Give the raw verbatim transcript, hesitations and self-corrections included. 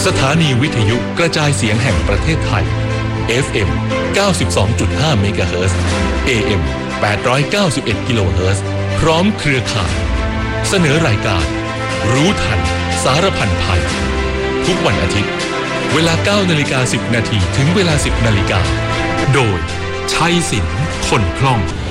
สถานีวิทยุกระจายเสียงแห่งประเทศไทย เอฟ เอ็ม เก้าสิบสองจุดห้า เมกะเฮิรตซ์ เอ เอ็ม แปดร้อยเก้าสิบเอ็ด กิโลเฮิรตซ์ พร้อมเครือข่ายเสนอรายการรู้ทันสารพันภัยทุกวันอาทิตย์เวลา เก้านาฬิกาสิบนาที ถึงเวลา สิบนาฬิกาโดยชัยศิลป์คนคล่อง